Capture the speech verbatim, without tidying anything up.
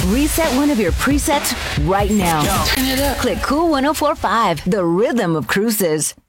Reset one of your presets right now. Turn it up. Click Cool ten forty-five, the rhythm of cruises.